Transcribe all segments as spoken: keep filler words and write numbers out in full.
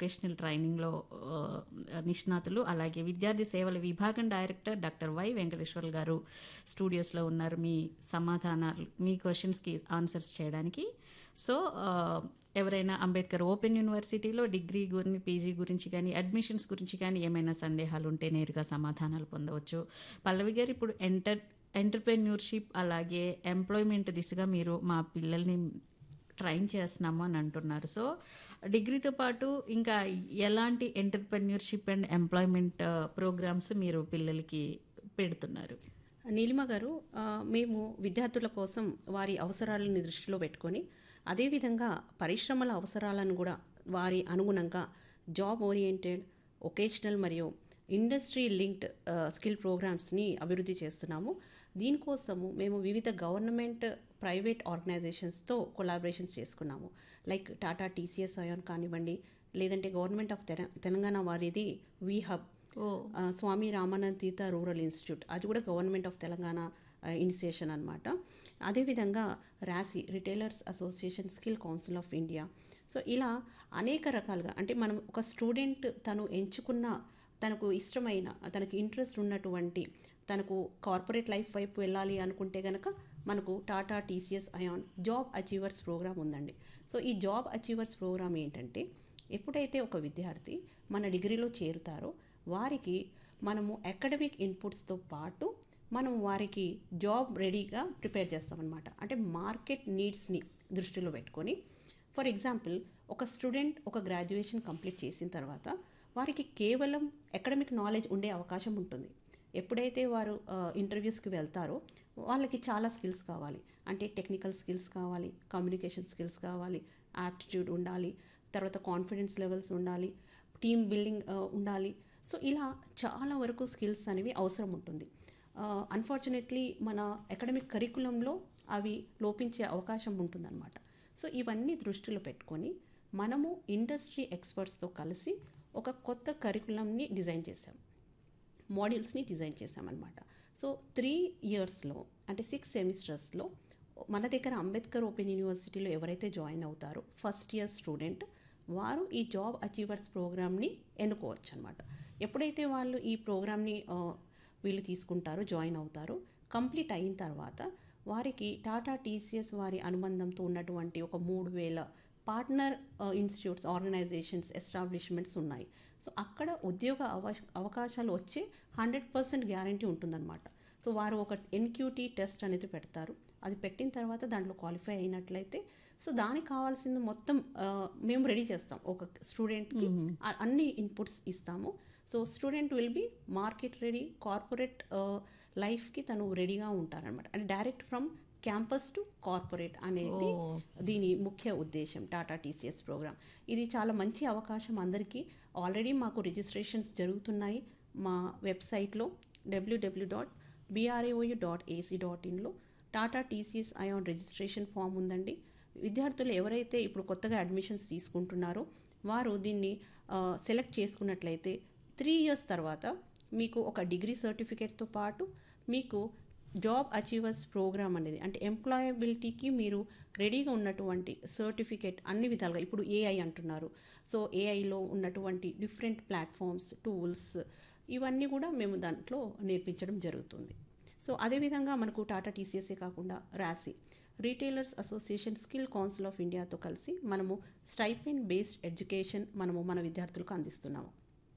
Vocational ట్రైనింగ్‌లో ఆహ్, నిష్ణాతులు. అలాగే విద్యార్థి సేవల విభాగం డైరెక్టర్ డాక్టర్ వై. వెంకటేశ్వర్లు గారు స్టూడియోస్‌లో ఉన్నారు. మీ సమాధానాలు, మీ క్వెషన్స్‌కి ఆన్సర్స్ చేయడానికి. సో, ఆహ్, ఎవరైనా అంబేద్కర్ ఓపెన్ యూనివర్సిటీలో డిగ్రీ గురి పీజీ గురించి కానీ, అడ్మిషన్స్ గురించి కానీ ఏమైనా సందేహాలుంటే నేరుగా సమాధానాలు పొందవచ్చు. పల్లవి గారు, ఇప్పుడు ఎంటర్ ఎంటర్‌ప్రెన్యూర్‌షిప్ అలాగే ఎంప్లాయ్‌మెంట్ దిశగా మీరు మా పిల్లల్ని ట్రైన్ చేస్తున్నాము అని అంటున్నారు. సో, డిగ్రీతో పాటు ఇంకా ఎలాంటి ఎంటర్‌ప్రెన్యూర్‌షిప్ అండ్ ఎంప్లాయ్‌మెంట్ ప్రోగ్రామ్స్ మీరు పిల్లలకి పెడుతున్నారు? నీలిమ గారు, ఆహ్, మేము విద్యార్థుల కోసం వారి అవసరాలను దృష్టిలో పెట్టుకొని, అదేవిధంగా పరిశ్రమల అవసరాలను కూడా వారి అనుగుణంగా జాబ్ ఓరియంటెడ్, వొకేషనల్ మరియు ఇండస్ట్రీ లింక్డ్ ఆహ్, స్కిల్ ప్రోగ్రామ్స్‌ని అభివృద్ధి చేస్తున్నాము. దీనికోసము మేము వివిధ గవర్నమెంట్, ప్రైవేట్ ఆర్గనైజేషన్స్‌తో కొలాబరేషన్స్ చేసుకున్నాము. లైక్ టాటా టీసీఎస్ అయాన్ కానివ్వండి, లేదంటే గవర్నమెంట్ ఆఫ్ తెల తెలంగాణ వారిది వి హబ్, ఓహ్! ఆహ్, స్వామి రామానంద్ తీర్థ రూరల్ ఇన్స్టిట్యూట్, అది కూడా గవర్నమెంట్ ఆఫ్ తెలంగాణ ఆహ్, ఇనిషియేషన్ అనమాట. అదేవిధంగా రాసి retailers association, skill council of India. So, ఇలా అనేక రకాలుగా, అంటే మనం ఒక స్టూడెంట్ తను ఎంచుకున్న, తనకు ఇష్టమైన, తనకు ఇంట్రెస్ట్ ఉన్నటువంటి, తనకు కార్పొరేట్ లైఫ్ వైపు వెళ్ళాలి అనుకుంటే గనక మనకు Tata TCS ion job achievers programme ఉందండి. సో, ఈ జాబ్ అచీవర్స్ ప్రోగ్రామ్ ఏంటంటే, ఎప్పుడైతే ఒక విద్యార్థి మన డిగ్రీలో చేరుతారో వారికి మనము అకాడమిక్ ఇన్పుట్స్తో పాటు మనం వారికి జాబ్ రెడీగా ప్రిపేర్ చేస్తామన్నమాట. అంటే మార్కెట్ నీడ్స్ని దృష్టిలో పెట్టుకొని, ఫర్ ఎగ్జాంపుల్ ఒక స్టూడెంట్ ఒక గ్రాడ్యుయేషన్ కంప్లీట్ చేసిన తర్వాత వారికి కేవలం అకాడమిక్ నాలెడ్జ్ ఉండే అవకాశం ఉంటుంది. ఎప్పుడైతే వారు ఇంటర్వ్యూస్కి వెళ్తారో వాళ్ళకి చాలా స్కిల్స్ కావాలి. అంటే టెక్నికల్ స్కిల్స్ కావాలి, కమ్యూనికేషన్ స్కిల్స్ కావాలి, యాప్టిట్యూడ్ ఉండాలి, తర్వాత కాన్ఫిడెన్స్ లెవెల్స్ ఉండాలి, టీమ్ బిల్డింగ్ ఉండాలి. సో, ఇలా చాలా వరకు స్కిల్స్ అనేవి అవసరం ఉంటుంది. అన్ఫార్చునేట్లీ మన అకాడమిక్ కరికులంలో అవి లోపించే అవకాశం ఉంటుందన్నమాట. సో, ఇవన్నీ దృష్టిలో పెట్టుకొని మనము ఇండస్ట్రీ ఎక్స్పర్ట్స్తో కలిసి ఒక కొత్త కరికులంని డిజైన్ చేసాం, మాడ్యూల్స్ని డిజైన్ చేసామన్నమాట. సో, త్రీ ఇయర్స్లో అంటే సిక్స్ సెమిస్టర్స్లో మన దగ్గర అంబేద్కర్ ఓపెన్ యూనివర్సిటీలో ఎవరైతే జాయిన్ అవుతారో ఫస్ట్ ఇయర్ స్టూడెంట్, వారు ఈ జాబ్ అచీవర్స్ ప్రోగ్రామ్ని ఎన్నుకోవచ్చు అనమాట. ఎప్పుడైతే వాళ్ళు ఈ ప్రోగ్రామ్ని వీళ్ళు తీసుకుంటారో, జాయిన్ అవుతారో, కంప్లీట్ అయిన తర్వాత వారికి టాటా టీసీఎస్ వారి అనుబంధంతో ఉన్నటువంటి ఒక మూడు వేల పార్ట్నర్ ఇన్స్టిట్యూట్స్, ఆర్గనైజేషన్స్, ఎస్టాబ్లిష్మెంట్స్ ఉన్నాయి. సో, అక్కడ ఉద్యోగ అవకాశ అవకాశాలు వచ్చే హండ్రెడ్ పర్సెంట్ గ్యారంటీ ఉంటుందన్నమాట. సో, వారు ఒక ఎన్క్యూటీ టెస్ట్ అనేది పెడతారు. అది పెట్టిన తర్వాత దాంట్లో క్వాలిఫై అయినట్లయితే, సో దానికి కావాల్సింది మొత్తం మేము రెడీ చేస్తాం. ఒక స్టూడెంట్కి అన్ని ఇన్పుట్స్ ఇస్తాము. So, student will be market ready, corporate లైఫ్కి తను రెడీగా ఉంటారనమాట. అంటే direct from campus to corporate అనేది దీని ముఖ్య ఉద్దేశం టాటా టీసీఎస్ ప్రోగ్రామ్. ఇది చాలా మంచి అవకాశం అందరికీ. ఆల్రెడీ మాకు రిజిస్ట్రేషన్స్ జరుగుతున్నాయి. మా వెబ్సైట్లో W W dot BRAOU dot AC dot ఇన్లో Tata TCS ion registration form ఉందండి. విద్యార్థులు ఎవరైతే ఇప్పుడు కొత్తగా అడ్మిషన్స్ తీసుకుంటున్నారో వారు దీన్ని సెలెక్ట్ చేసుకున్నట్లయితే త్రీ ఇయర్స్ తర్వాత మీకు ఒక డిగ్రీ సర్టిఫికేట్తో పాటు మీకు జాబ్ అచీవర్స్ ప్రోగ్రామ్ అనేది, అంటే ఎంప్లాయబిలిటీకి మీరు రెడీగా ఉన్నటువంటి సర్టిఫికేట్ అన్ని విధాలుగా, ఇప్పుడు ఏఐ అంటున్నారు. సో, ఏఐలో ఉన్నటువంటి డిఫరెంట్ ప్లాట్ఫామ్స్, టూల్స్, ఇవన్నీ కూడా మేము దాంట్లో నేర్పించడం జరుగుతుంది. సో, అదేవిధంగా మనకు టాటా టీసీఎస్ఏ కాకుండా రాసి retailers association, skill council of ఇండియాతో కలిసి మనము స్టైపెండ్ బేస్డ్ ఎడ్యుకేషన్ మనము మన విద్యార్థులకు అందిస్తున్నాము.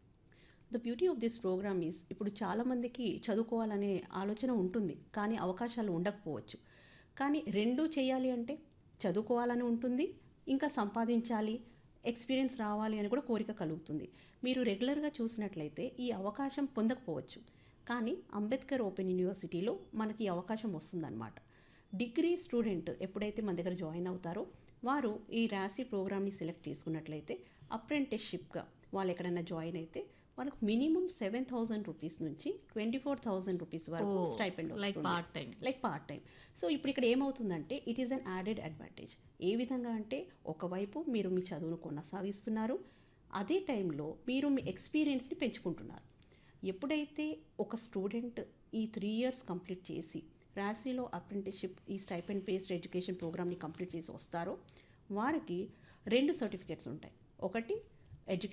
The beauty of this program is, ఇప్పుడు చాలామందికి చదువుకోవాలనే ఆలోచన ఉంటుంది కానీ అవకాశాలు ఉండకపోవచ్చు. కానీ రెండూ చేయాలి అంటే చదువుకోవాలని ఉంటుంది, ఇంకా సంపాదించాలి, ఎక్స్పీరియన్స్ రావాలి అని కూడా కోరిక కలుగుతుంది. మీరు రెగ్యులర్గా చూసినట్లయితే ఈ అవకాశం పొందకపోవచ్చు, కానీ అంబేద్కర్ ఓపెన్ యూనివర్సిటీలో మనకి ఈ అవకాశం వస్తుందన్నమాట. డిగ్రీ స్టూడెంట్ ఎప్పుడైతే మన దగ్గర జాయిన్ అవుతారో వారు ఈ రాసి ప్రోగ్రామ్ని సెలెక్ట్ చేసుకున్నట్లయితే అప్రెంటిస్షిప్గా వాళ్ళు ఎక్కడైనా జాయిన్ అయితే వాళ్ళకు మినిమం సెవెన్ థౌజండ్ రూపీస్ నుంచి ట్వంటీ ఫోర్ థౌజండ్ రూపీస్ వరకు స్టైపెండ్ వస్తుంది, లైక్ పార్ట్ టైం. సో, ఇప్పుడు ఇక్కడ ఏమవుతుందంటే it is an added advantage. ఏ విధంగా అంటే ఒకవైపు మీరు మీ చదువును కొనసాగిస్తున్నారు, అదే టైంలో మీరు మీ ఎక్స్పీరియన్స్ని పెంచుకుంటున్నారు. ఎప్పుడైతే ఒక స్టూడెంట్ ఈ త్రీ ఇయర్స్ కంప్లీట్ చేసి రాశీలో అప్రెంటిస్షిప్, ఈ స్టైపెండ్ బేస్డ్ ఎడ్యుకేషన్ ప్రోగ్రామ్ని కంప్లీట్ చేసి వస్తారో వారికి రెండు సర్టిఫికేట్స్ ఉంటాయి. ఒకటి ఎడ్యుకేషన్